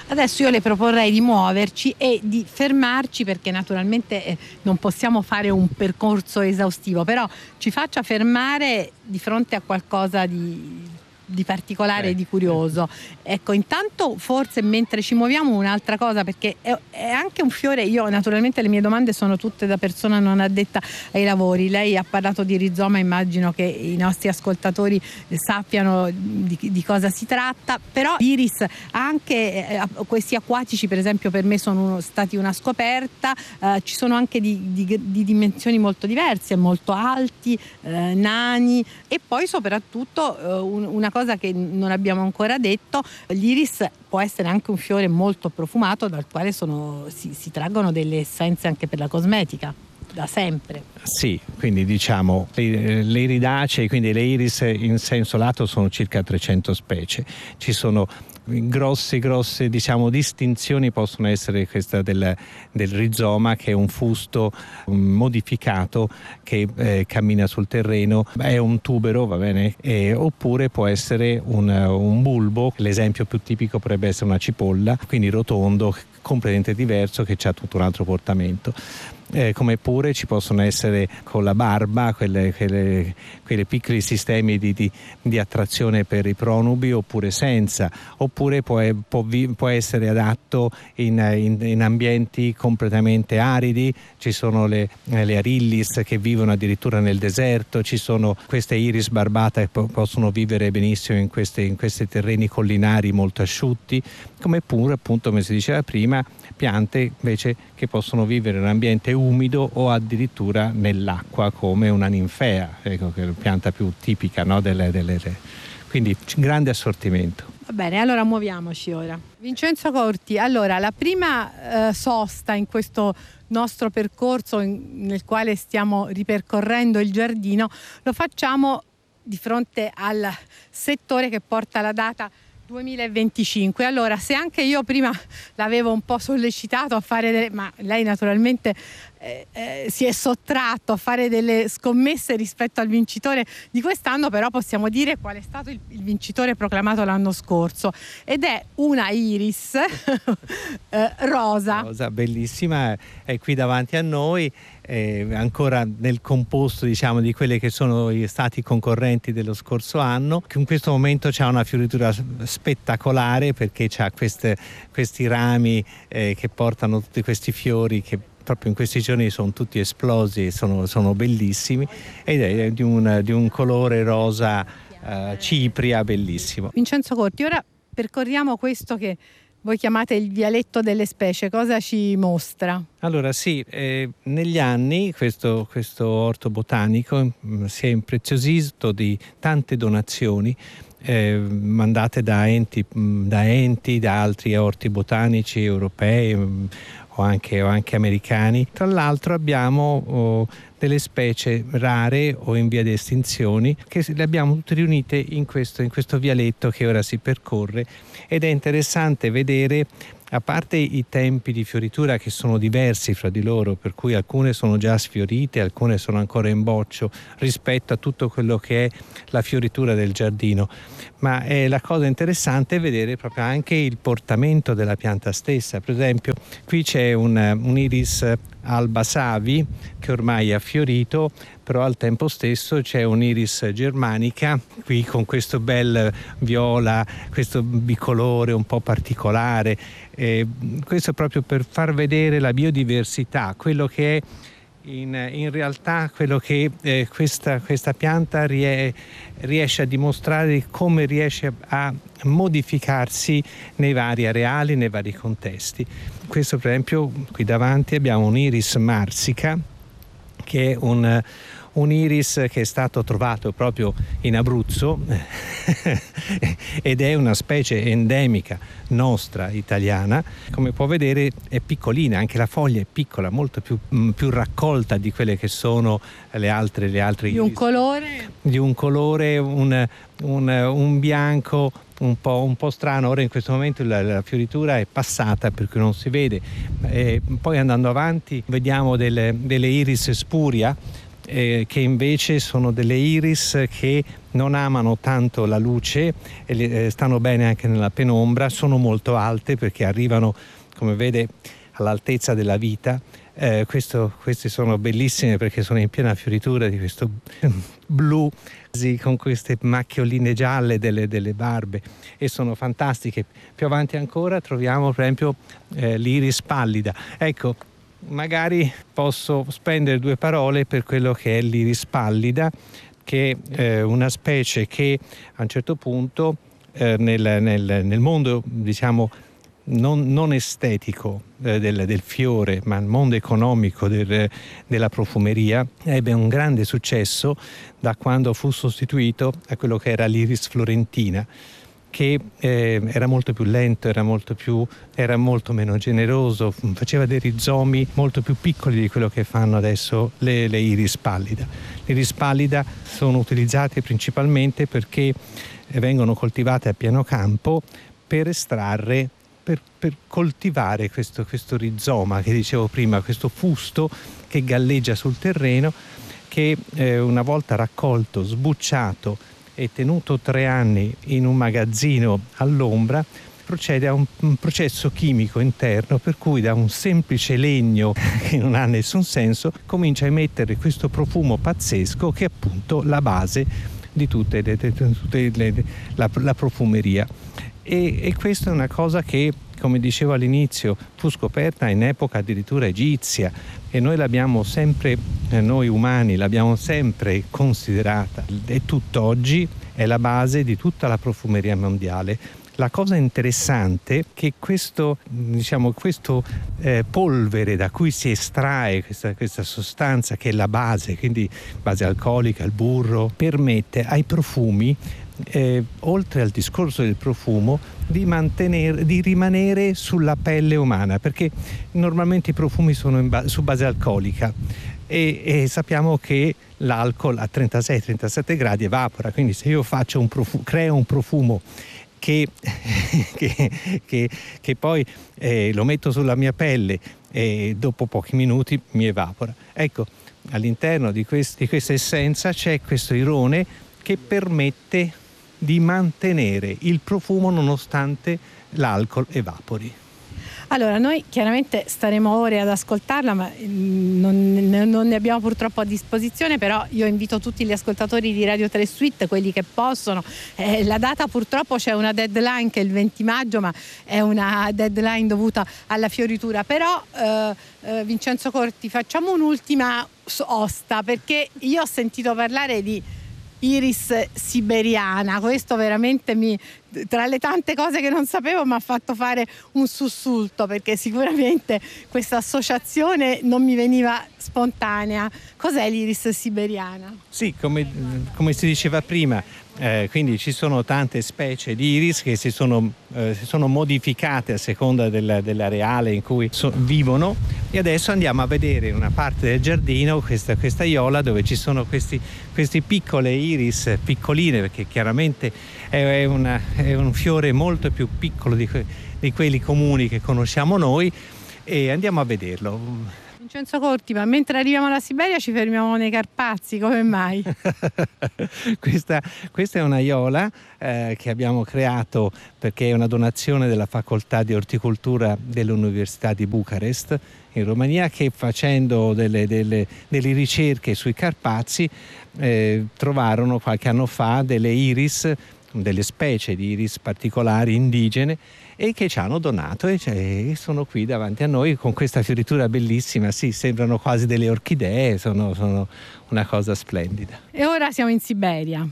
Adesso io le proporrei di muoverci e di fermarci, perché naturalmente non possiamo fare un percorso esaustivo, però ci faccia fermare di fronte a qualcosa di particolare e di curioso. Ecco, intanto forse mentre ci muoviamo un'altra cosa, perché è anche un fiore. Io naturalmente le mie domande sono tutte da persona non addetta ai lavori. Lei ha parlato di rizoma, immagino che i nostri ascoltatori sappiano di cosa si tratta, però l'iris anche questi acquatici per esempio per me sono stati una scoperta. Ci sono anche di dimensioni molto diverse, molto alti, nani, e poi soprattutto una cosa che non abbiamo ancora detto: l'iris può essere anche un fiore molto profumato dal quale si traggono delle essenze anche per la cosmetica, da sempre. Sì, quindi diciamo le iridacee, quindi le iris in senso lato, sono circa 300 specie. Ci sono grosse diciamo distinzioni, possono essere questa del rizoma, che è un fusto modificato che cammina sul terreno, è un tubero, va bene, oppure può essere un bulbo. L'esempio più tipico potrebbe essere una cipolla, quindi rotondo, completamente diverso, che ha tutto un altro portamento. Come pure ci possono essere con la barba quei piccoli sistemi di attrazione per i pronubi, oppure senza, oppure può essere adatto in ambienti completamente aridi. Ci sono le arillis che vivono addirittura nel deserto, ci sono queste iris barbata che possono vivere benissimo in questi terreni collinari molto asciutti, come pure, appunto, come si diceva prima, piante invece che possono vivere in un ambiente umido o addirittura nell'acqua, come una ninfea, ecco, che è la pianta più tipica, no? Quindi grande assortimento. Va bene, allora muoviamoci ora. Vincenzo Corti, allora la prima sosta in questo nostro percorso nel quale stiamo ripercorrendo il giardino lo facciamo di fronte al settore che porta la data 2025. Allora, se anche io prima l'avevo un po' sollecitato a fare ma lei naturalmente si è sottratto a fare delle scommesse rispetto al vincitore di quest'anno, però possiamo dire qual è stato il vincitore proclamato l'anno scorso, ed è una iris rosa, bellissima, è qui davanti a noi, ancora nel composto, diciamo, di quelle che sono stati concorrenti dello scorso anno, che in questo momento c'ha una fioritura spettacolare, perché c'ha questi rami che portano tutti questi fiori che proprio in questi giorni sono tutti esplosi e sono bellissimi, ed è di un colore rosa cipria, bellissimo. Vincenzo Corti, ora percorriamo questo che voi chiamate il vialetto delle specie. Cosa ci mostra? Allora sì, negli anni questo orto botanico si è impreziosito di tante donazioni mandate da enti, da altri orti botanici europei o anche americani. Tra l'altro abbiamo delle specie rare o in via di estinzione che le abbiamo tutte riunite in questo vialetto che ora si percorre, ed è interessante vedere, a parte i tempi di fioritura che sono diversi fra di loro, per cui alcune sono già sfiorite, alcune sono ancora in boccio rispetto a tutto quello che è la fioritura del giardino, ma la cosa interessante è vedere proprio anche il portamento della pianta stessa. Per esempio qui c'è un iris alba savi che ormai ha fiorito, però al tempo stesso c'è un'iris germanica qui con questo bel viola, questo bicolore un po' particolare. Questo proprio per far vedere la biodiversità, quello che è in realtà quello che questa pianta riesce a dimostrare, come riesce a modificarsi nei vari areali, nei vari contesti. Questo, per esempio, qui davanti abbiamo un iris marsica, che è un iris che è stato trovato proprio in Abruzzo ed è una specie endemica nostra, italiana. Come può vedere è piccolina, anche la foglia è piccola, molto più raccolta di quelle che sono le altre di iris. Di un colore, un bianco un po' strano. Ora in questo momento la fioritura è passata, per cui non si vede. Poi andando avanti vediamo delle iris spuria, che invece sono delle iris che non amano tanto la luce e stanno bene anche nella penombra, sono molto alte perché arrivano, come vede, all'altezza della vita. Queste sono bellissime perché sono in piena fioritura di questo blu con queste macchioline gialle delle barbe e sono fantastiche. Più avanti ancora troviamo per esempio l'iris pallida. Ecco, magari posso spendere due parole per quello che è l'iris pallida, che è una specie che a un certo punto nel mondo, diciamo, non estetico del fiore, ma il mondo economico della profumeria, ebbe un grande successo da quando fu sostituito a quello che era l'iris florentina, che era molto più lento, era molto meno generoso, faceva dei rizomi molto più piccoli di quello che fanno adesso le iris pallida. L'iris pallida sono utilizzate principalmente perché vengono coltivate a pieno campo per estrarre, per coltivare questo rizoma che dicevo prima, questo fusto che galleggia sul terreno, che una volta raccolto, sbucciato e tenuto 3 anni in un magazzino all'ombra, procede a un processo chimico interno per cui da un semplice legno che non ha nessun senso comincia a emettere questo profumo pazzesco che è appunto la base di tutte la profumeria. E questa è una cosa che, come dicevo all'inizio, fu scoperta in epoca addirittura egizia e noi l'abbiamo sempre, noi umani l'abbiamo sempre considerata, e tutt'oggi è la base di tutta la profumeria mondiale. La cosa interessante è che questo polvere da cui si estrae questa sostanza che è la base, quindi base alcolica, il burro, permette ai profumi, oltre al discorso del profumo, di rimanere sulla pelle umana, perché normalmente i profumi sono su base alcolica e sappiamo che l'alcol a 36-37 gradi evapora, quindi se io creo un profumo che poi lo metto sulla mia pelle e dopo pochi minuti mi evapora. Ecco, all'interno di questa essenza c'è questo irone che permette di mantenere il profumo nonostante l'alcol evapori. Allora, noi chiaramente staremo ore ad ascoltarla, ma non ne abbiamo purtroppo a disposizione, però io invito tutti gli ascoltatori di Radio 3 Suite, quelli che possono. La data purtroppo c'è una deadline che è il 20 maggio, ma è una deadline dovuta alla fioritura. Però Vincenzo Corti, facciamo un'ultima osta, perché io ho sentito parlare di iris siberiana. Questo veramente tra le tante cose che non sapevo, mi ha fatto fare un sussulto, perché sicuramente questa associazione non mi veniva spontanea. Cos'è l'iris siberiana? Sì, come si diceva prima, quindi ci sono tante specie di iris che si sono modificate a seconda dell'areale in cui vivono, e adesso andiamo a vedere in una parte del giardino questa aiuola dove ci sono questi piccole iris, piccoline, perché chiaramente è un fiore molto più piccolo di quelli comuni che conosciamo noi, e andiamo a vederlo. Vincenzo Corti, ma mentre arriviamo alla Siberia ci fermiamo nei Carpazi, come mai? Questa è un'aiola che abbiamo creato perché è una donazione della facoltà di orticoltura dell'Università di Bucarest in Romania, che facendo delle ricerche sui Carpazi trovarono qualche anno fa delle specie di iris particolari indigene, e che ci hanno donato e sono qui davanti a noi con questa fioritura bellissima. Sì, sembrano quasi delle orchidee, sono una cosa splendida. E ora siamo in Siberia.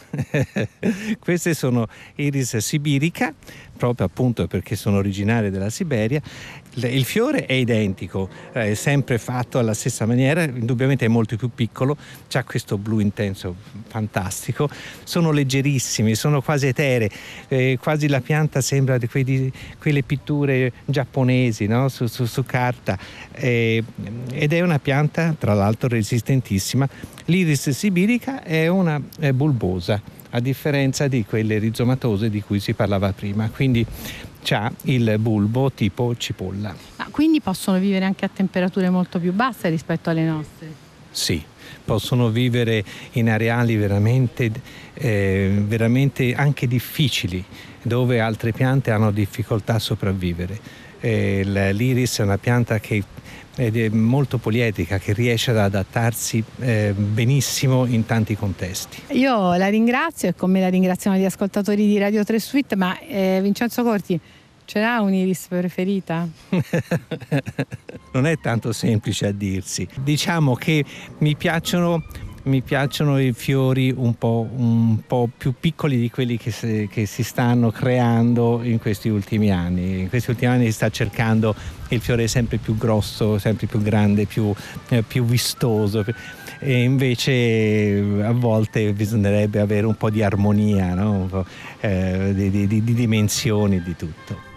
Queste sono iris sibirica, proprio appunto perché sono originarie della Siberia. Il fiore è identico, è sempre fatto alla stessa maniera, indubbiamente è molto più piccolo, c'ha questo blu intenso fantastico, sono leggerissimi, sono quasi eteree, quasi la pianta sembra di quelle pitture giapponesi, no? su carta, ed è una pianta tra l'altro resistentissima. L'iris sibirica è una bulbosa, a differenza di quelle rizomatose di cui si parlava prima, quindi c'ha il bulbo tipo cipolla. Quindi possono vivere anche a temperature molto più basse rispetto alle nostre? Sì, possono vivere in areali veramente anche difficili, dove altre piante hanno difficoltà a sopravvivere. L'iris è una pianta che è molto poliedrica, che riesce ad adattarsi benissimo in tanti contesti. Io la ringrazio, e come la ringraziano gli ascoltatori di Radio 3 Suite, ma Vincenzo Corti, ce l'ha un'iris preferita? Non è tanto semplice a dirsi. Diciamo che mi piacciono i fiori un po' più piccoli di quelli che si stanno creando in questi ultimi anni. In questi ultimi anni si sta cercando il fiore sempre più grosso, sempre più grande, più vistoso. E invece a volte bisognerebbe avere un po' di armonia, no? Un po', di dimensioni, di tutto.